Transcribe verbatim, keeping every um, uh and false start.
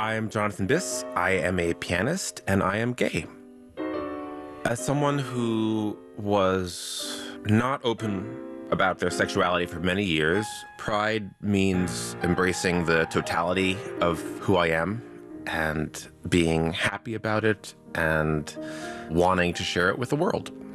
I am Jonathan Biss. I am a pianist and I am gay. As someone who was not open about their sexuality for many years, pride means embracing the totality of who I am and being happy about it and wanting to share it with the world.